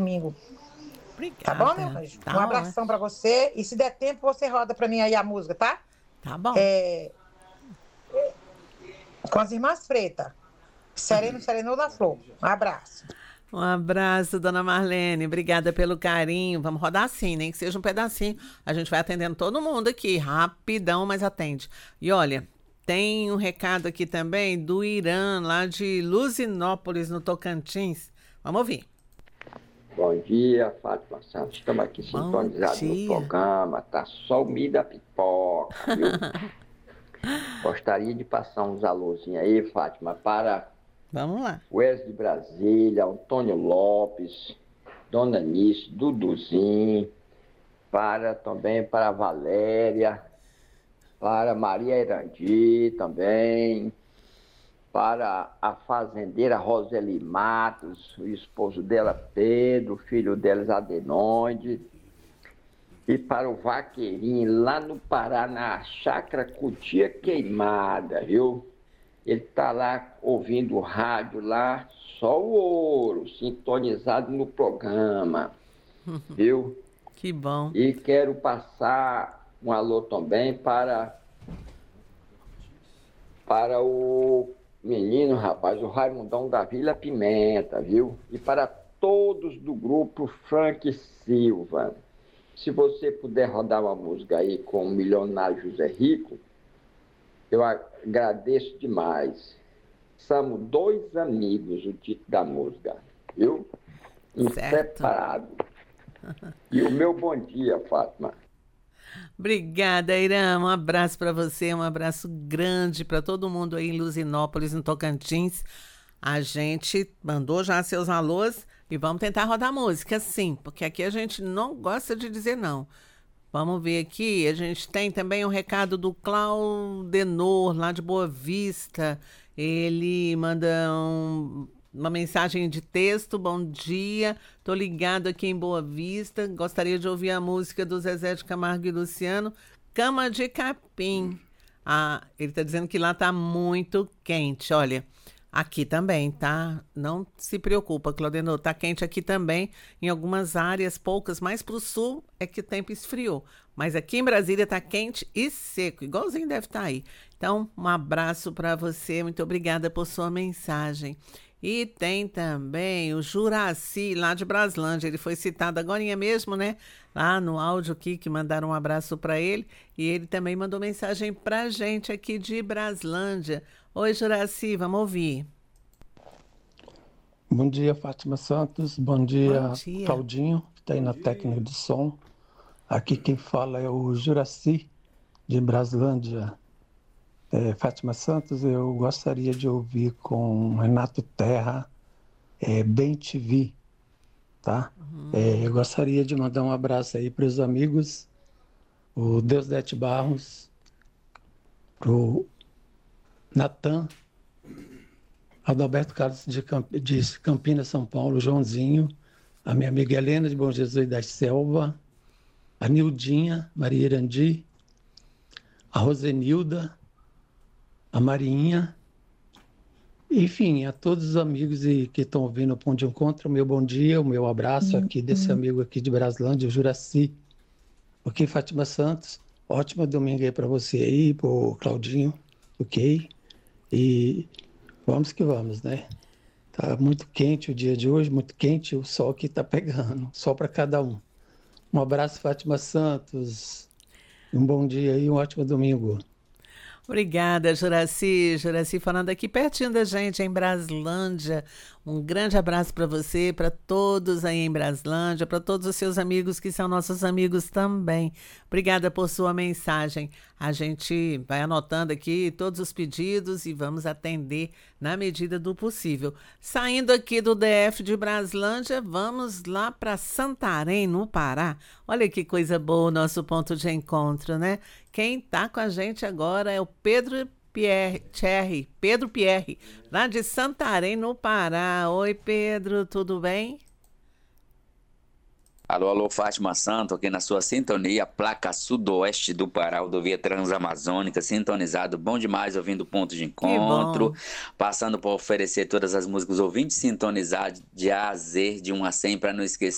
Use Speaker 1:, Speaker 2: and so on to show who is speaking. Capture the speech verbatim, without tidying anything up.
Speaker 1: domingo. Tá bom, meu
Speaker 2: Obrigada.
Speaker 1: anjo? Um
Speaker 2: Tá
Speaker 1: abração
Speaker 2: ótimo.
Speaker 1: pra você. E se der tempo, você roda pra mim aí a música, tá?
Speaker 2: Tá bom.
Speaker 1: É, com as irmãs Freta. Sereno, Serenou da Flor. Um abraço.
Speaker 2: Um abraço, dona Marlene. Obrigada pelo carinho. Vamos rodar assim, nem que seja um pedacinho. A gente vai atendendo todo mundo aqui, rapidão, mas atende. E olha, tem um recado aqui também do Irã, lá de Luzinópolis, no Tocantins. Vamos ouvir.
Speaker 3: Bom dia, Fátima Santos. Estamos aqui
Speaker 2: Bom
Speaker 3: sintonizados no
Speaker 2: dia.
Speaker 3: programa. Tá só o milho da pipoca, viu? Gostaria de passar uns alôzinhos aí, Fátima, para
Speaker 2: Vamos lá.
Speaker 3: Wesley de Brasília, Antônio Lopes, Dona Nice, Duduzinho, para também para a Valéria, para Maria Erandi também, para a fazendeira Roseli Matos, o esposo dela Pedro, o filho deles Adenoide, e para o Vaqueirinho, lá no Pará, na chácara Cutia Queimada, viu? Ele está lá ouvindo o rádio lá, só o ouro, sintonizado no programa, viu?
Speaker 2: Que bom.
Speaker 3: E quero passar um alô também para, para o menino, rapaz, o Raimundão da Vila Pimenta, viu? E para todos do grupo Frank Silva. Se você puder rodar uma música aí com o milionário José Rico, eu agradeço demais. Somos dois amigos, o título da música, viu? Inseparado. E o meu bom dia, Fátima.
Speaker 2: Obrigada, Irã. Um abraço para você, um abraço grande para todo mundo aí em Luzinópolis, no Tocantins. A gente mandou já seus alôs e vamos tentar rodar música, sim, porque aqui a gente não gosta de dizer não. Vamos ver aqui, a gente tem também um recado do Claudenor, lá de Boa Vista. Ele manda um, uma mensagem de texto. Bom dia, tô ligado aqui em Boa Vista. Gostaria de ouvir a música do Zezé de Camargo e Luciano, Cama de Capim. Ah, ele tá dizendo que lá tá muito quente, olha. Aqui também, tá? Não se preocupa, Claudenor, tá quente aqui também, em algumas áreas, poucas, mais pro sul é que o tempo esfriou. Mas aqui em Brasília tá quente e seco, igualzinho deve estar aí. Então, um abraço para você, muito obrigada por sua mensagem. E tem também o Juraci, lá de Braslândia, ele foi citado agorinha mesmo, né? Lá no áudio aqui, que mandaram um abraço para ele. E ele também mandou mensagem pra gente aqui de Braslândia. Oi, Juraci, vamos ouvir.
Speaker 4: Bom dia, Fátima Santos. Bom dia,
Speaker 2: Bom dia.
Speaker 4: Claudinho, que está aí na técnica de som. Aqui quem fala é o Juraci, de Braslândia. É, Fátima Santos, eu gostaria de ouvir com Renato Terra, é, Bem Te Vi, tá?
Speaker 2: Uhum.
Speaker 4: É, eu gostaria de mandar um abraço aí para os amigos, o Deusdete Barros, pro Natan, Adalberto Carlos de, Camp... de Campinas, São Paulo, Joãozinho, a minha amiga Helena de Bom Jesus da Selva, a Nildinha, Maria Irandi, a Rosenilda, a Marinha, enfim, a todos os amigos e que estão ouvindo o Pão de Encontro, o meu bom dia, o meu abraço aqui desse amigo aqui de Braslândia, o Juraci. Ok, Fátima Santos, ótimo domingo aí para você aí, pro Claudinho, ok? E vamos que vamos, né? Tá muito quente o dia de hoje, muito quente, o sol que tá pegando, sol para cada um. Um abraço, Fátima Santos, um bom dia e um ótimo domingo.
Speaker 2: Obrigada, Juraci. Juraci falando aqui pertinho da gente, em Braslândia. Um grande abraço para você, para todos aí em Braslândia, para todos os seus amigos que são nossos amigos também. Obrigada por sua mensagem. A gente vai anotando aqui todos os pedidos e vamos atender na medida do possível. Saindo aqui do D F de Braslândia, vamos lá para Santarém, no Pará. Olha que coisa boa o nosso ponto de encontro, né? Quem está com a gente agora é o Pedro Pierre, Thierry, Pedro Pierre, lá de Santarém, no Pará. Oi, Pedro, tudo bem?
Speaker 5: Alô, alô, Fátima Santos, aqui na sua sintonia, placa sudoeste do Pará, rodovia Transamazônica, sintonizado, bom demais, ouvindo ponto de encontro, passando por oferecer todas as músicas ouvintes sintonizados de A a Z, de um a cem, para não esquecer